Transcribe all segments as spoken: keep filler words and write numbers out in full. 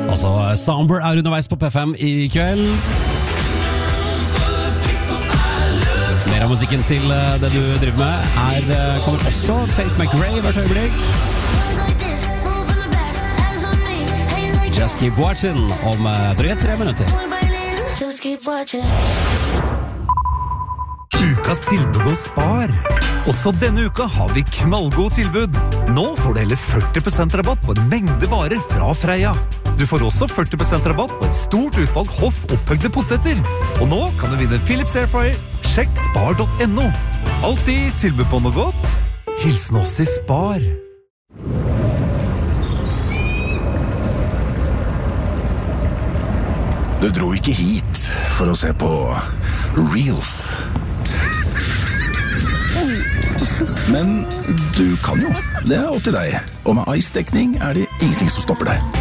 Altså, Somber er underveis på P fem i kveld. Mer av musikken til det du driver med. Her kommer også Tate McRae hvert øyeblikk. Just keep watching om tre, tre minutter. Ukas tilbud og spar. Også denne uka har vi knallgod tilbud. Nå får du heller førti prosent rabatt på en mengde varer fra Freia. Du får også førti prosent rabatt på et stort utvalg hoff opphøgde poteter. Og nå kan du vinne Philips Airfryer. Sjekk spar punktum no. Alltid tilbud på noe godt. Hilsen oss i Spar. Du dro ikke hit for å se på Reels. Men du kan jo. Det er opp til deg. Og med Ice-dekning er det ingenting som stopper deg.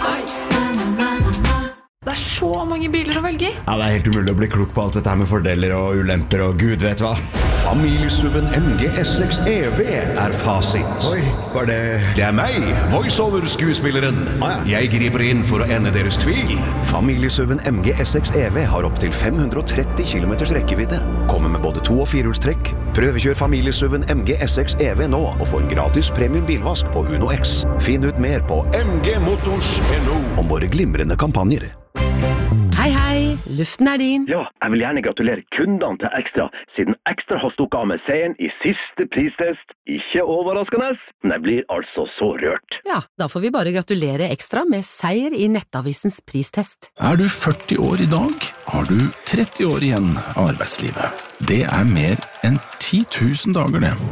Det er så mange biler å velge i. Ja, det er helt umulig å bli klok på alt dette her med fordeler og ulemper og gud vet hva. Familiesuven M G S seks E V er fasit. Oi, var det... Det er meg, voiceover-skuespilleren. Ah, ja. Jeg griper inn for å ende deres tvil. Familiesuven M G S seks E V har opp til fem hundre og tretti kilometers rekkevidde. Kommer med både to- og firehjulstrekk. Prøvekjør familiesuven M G S seks E V nå og få en gratis premium bilvask på Uno X. Finn ut mer på m g motors punktum no om våre glimrende kampanjer. Hei, hei, luften er din. Ja, jeg vil gjerne gratulere kundene til Ekstra, siden Ekstra har stukket av med seieren i siste pristest. Ikke overraskende, men jeg blir altså så rørt. Ja, da får vi bare gratulere Ekstra med seier i Nettavisens pristest. Er du førti år i dag, har du tretti år igjen av arbeidslivet. Det er mer enn ti tusen dager det.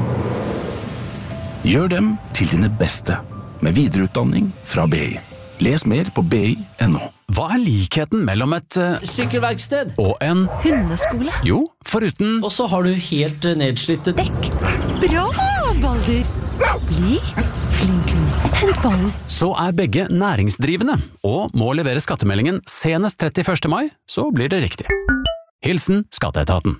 Gjør dem til dine beste, med videreutdanning fra B I. Les mer på b i punktum no. Hva er likheten mellom et uh, sykkelverksted og en hundeskole? Jo, foruten... Og så har du helt nedslitte dekk. Bra, Balder! Bli flink hund. Hent ballen. Så er begge næringsdrivende, og må levere skattemeldingen senest trettiførste mai, så blir det riktig. Hilsen Skatteetaten.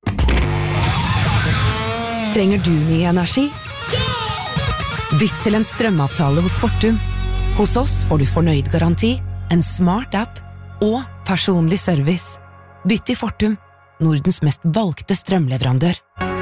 Trenger du ny energi? Bytt til en strømavtale hos Fortum. Hos oss får du fornøyd garanti, en smart app og personlig service. Bytt til Fortum, Nordens mest valgte strømleverandør.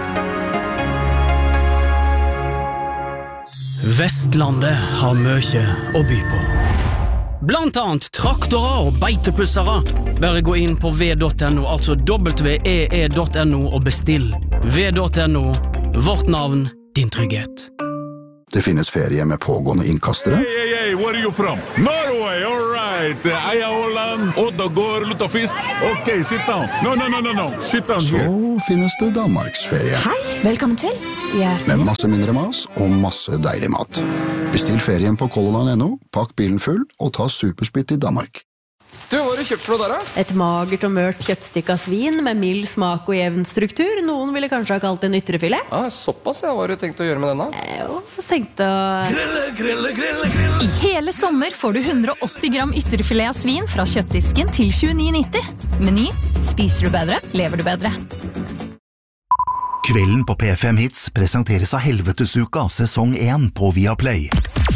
Vestlandet har mye å by på. Blant annet traktorer og beitepussere. Bare gå inn på v punktum no, altså w e e punktum no og bestill. v punktum no, vårt navn, din trygghet. Det finnes ferie med pågående innkastere. Hey, hey, hey, where are you from? Norway, all right. Eia Holland, Oddagård, Luttafisk. Ok, sit down. No, no, no, no, no. Sit down Så here. finnes det Danmarksferie. Hei, velkommen til. Jeg Med masse mindre mas og masse deilig mat. Bestill ferien på color line punktum no, pakk bilen full og ta superspeed til Danmark. Du, hva har du kjøpt for noe der da? Et magert og mørt kjøttstykke av svin med mild smak og jevn struktur. Noen ville kanskje ha kalt det en ytrefilet. Ah, såpass, ja. Hva har du tenkt å gjøre med denne? Jo, tenkte å... Grille, grille, grille, grille. I hele sommer får du hundre og åtti gram ytrefilet av svin fra kjøttdisken til tjueni nitti. Meny, spiser du bedre, lever du bedre. Kvelden på P fem Hits presenteres av Helvetesuka, sesong én på Viaplay.